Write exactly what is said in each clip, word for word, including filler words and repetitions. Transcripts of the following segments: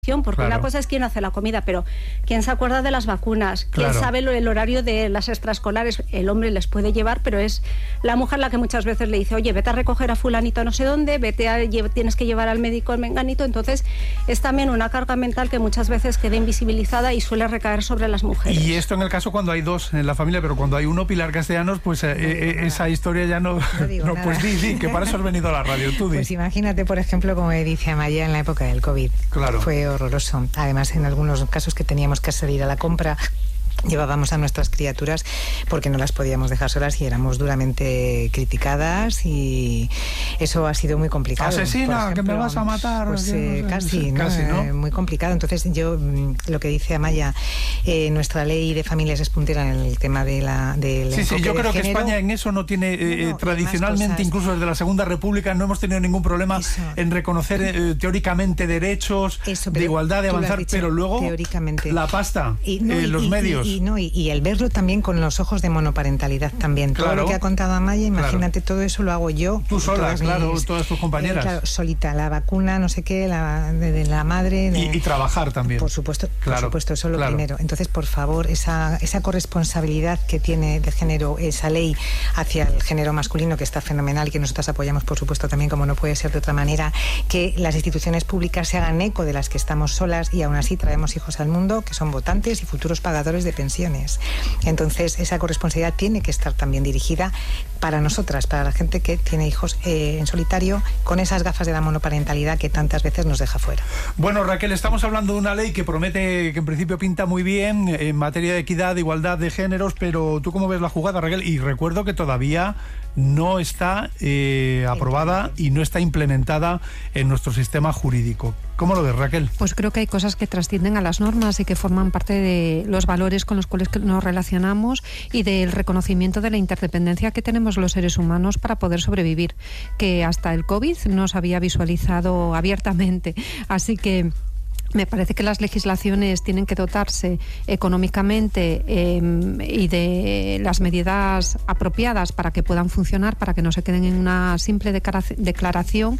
distribución, porque claro. una cosa es quién hace la comida, pero quién se acuerda de las vacunas, quién claro. sabe lo, el horario de las extraescolares. El hombre les puede llevar, pero es la mujer la que muchas veces le dice, oye, vete a recoger a fulanito no sé dónde, vete a, tienes que llevar al médico al menganito. Entonces es también una carga mental que muchas veces queda invisibilizada y suele recaer sobre las mujeres. Y esto en el caso cuando hay dos en la familia, pero cuando hay uno, Pilar Castellanos, pues eh, eh, esa historia ya no... No digo no, nada. Pues di, di, que para eso has venido a la radio, tú di. Pues imagínate, por ejemplo, como dice Amaya, en la época del COVID. Claro. Fue horroroso. Además, en algunos casos que teníamos que salir a la compra, llevábamos a nuestras criaturas porque no las podíamos dejar solas y éramos duramente criticadas, y eso ha sido muy complicado. Asesina, ejemplo, que me vas a matar. Pues eh, no sé, casi, ¿no? casi, ¿no? Eh, muy complicado. Entonces yo, lo que dice Amaya, eh, nuestra ley de familias es puntera en el tema de la del Sí, sí, yo creo que España en eso no tiene, eh, no, no, tradicionalmente, incluso desde la Segunda República, no hemos tenido ningún problema eso. en reconocer eh, teóricamente derechos eso, de igualdad, de avanzar, dicho, pero luego teóricamente. la pasta, y, no, eh, y, los y, medios. Y, y, no, y, y el verlo también con los ojos de monoparentalidad también. Todo claro, lo que ha contado Amaya, imagínate, claro. todo eso lo hago yo. Tú sola, todas claro, mis, todas tus compañeras. Eh, claro, solita, la vacuna, no sé qué, la, de, de la madre. De, y, y trabajar también. Por supuesto, claro, por supuesto, eso es lo claro. primero. Entonces, por favor, esa, esa corresponsabilidad que tiene de género esa ley hacia el género masculino, que está fenomenal y que nosotras apoyamos, por supuesto, también, como no puede ser de otra manera, que las instituciones públicas se hagan eco de las que estamos solas y aún así traemos hijos al mundo que son votantes y futuros pagadores de pensiones. Entonces, esa corresponsabilidad tiene que estar también dirigida para nosotras, para la gente que tiene hijos eh, en solitario, con esas gafas de la monoparentalidad que tantas veces nos deja fuera. Bueno, Raquel, estamos hablando de una ley que promete, que en principio pinta muy bien en materia de equidad, de igualdad de géneros, pero ¿tú cómo ves la jugada, Raquel? Y recuerdo que todavía no está eh, aprobada y no está implementada en nuestro sistema jurídico. ¿Cómo lo ves, Raquel? Pues creo que hay cosas que trascienden a las normas y que forman parte de los valores con los cuales nos relacionamos y del reconocimiento de la interdependencia que tenemos los seres humanos para poder sobrevivir, que hasta el COVID no se había visualizado abiertamente. Así que me parece que las legislaciones tienen que dotarse económicamente eh, y de las medidas apropiadas para que puedan funcionar, para que no se queden en una simple declaración,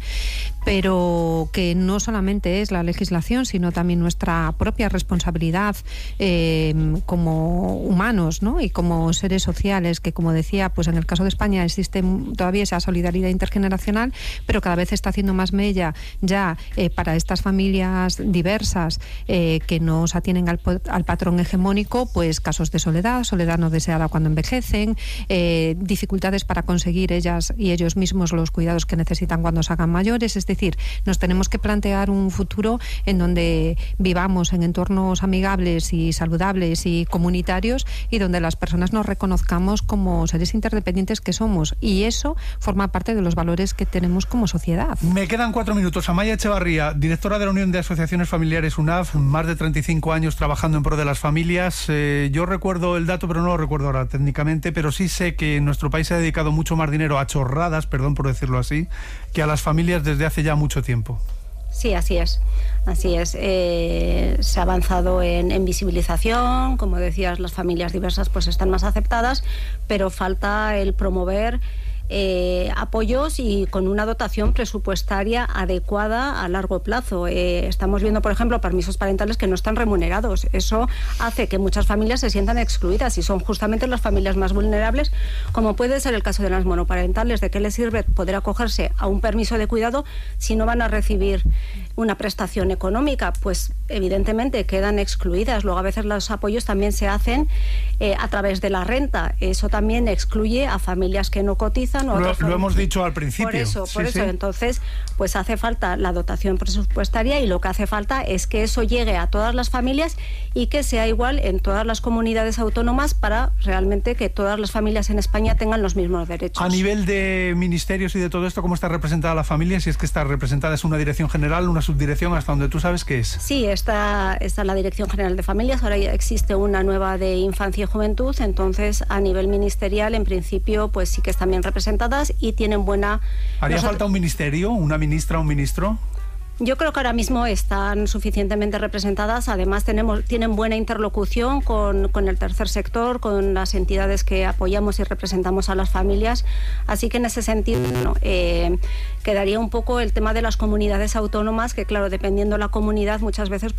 pero que no solamente es la legislación, sino también nuestra propia responsabilidad eh, como humanos, ¿no? Y como seres sociales, que, como decía, pues en el caso de España existe todavía esa solidaridad intergeneracional, pero cada vez está haciendo más mella ya eh, para estas familias diversas Eh, que no se atienen al, al patrón hegemónico, pues casos de soledad, soledad no deseada cuando envejecen, eh, dificultades para conseguir ellas y ellos mismos los cuidados que necesitan cuando se hagan mayores. Es decir, nos tenemos que plantear un futuro en donde vivamos en entornos amigables y saludables y comunitarios, y donde las personas nos reconozcamos como seres interdependientes que somos, y eso forma parte de los valores que tenemos como sociedad. Me quedan cuatro minutos. Amaya Echevarría, directora de la Unión de Asociaciones Familiares U N A F, más de treinta y cinco años trabajando en pro de las familias. Eh, yo recuerdo el dato, pero no lo recuerdo ahora técnicamente, pero sí sé que en nuestro país se ha dedicado mucho más dinero a chorradas, perdón por decirlo así, que a las familias desde hace ya mucho tiempo. Sí, así es, así es. Eh, se ha avanzado en, en visibilización, como decías, las familias diversas pues están más aceptadas, pero falta el promover Eh, apoyos y con una dotación presupuestaria adecuada a largo plazo. Eh, estamos viendo, por ejemplo, permisos parentales que no están remunerados. Eso hace que muchas familias se sientan excluidas y son justamente las familias más vulnerables, como puede ser el caso de las monoparentales. ¿De qué les sirve poder acogerse a un permiso de cuidado si no van a recibir una prestación económica? Pues evidentemente quedan excluidas. Luego a veces los apoyos también se hacen eh, a través de la renta. Eso también excluye a familias que no cotizan. Lo, lo hemos dicho al principio. Por eso, por sí, eso. Sí. Entonces, pues hace falta la dotación presupuestaria, y lo que hace falta es que eso llegue a todas las familias y que sea igual en todas las comunidades autónomas, para realmente que todas las familias en España tengan los mismos derechos. A nivel de ministerios y de todo esto, ¿cómo está representada la familia? Si es que está representada, ¿es una dirección general, una subdirección, hasta donde tú sabes qué es? Sí, está, está la Dirección General de Familias. Ahora ya existe una nueva de Infancia y Juventud. Entonces, a nivel ministerial, en principio, pues sí que están bien representadas y tienen buena... ¿Haría Nosotros... falta un ministerio, una ministra, un ministro? Yo creo que ahora mismo están suficientemente representadas. Además, tenemos, tienen buena interlocución con, con el tercer sector, con las entidades que apoyamos y representamos a las familias. Así que en ese sentido, ¿no? eh, quedaría un poco el tema de las comunidades autónomas, que claro, dependiendo de la comunidad, muchas veces pues